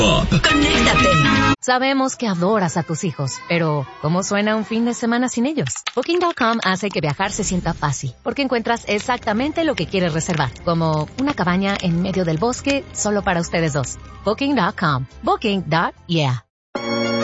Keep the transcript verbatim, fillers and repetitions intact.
Conéctate. Sabemos que adoras a tus hijos, pero ¿cómo suena un fin de semana sin ellos? Booking punto com hace que viajar se sienta fácil, porque encuentras exactamente lo que quieres reservar, como una cabaña en medio del bosque solo para ustedes dos. Booking punto com. Booking. Yeah.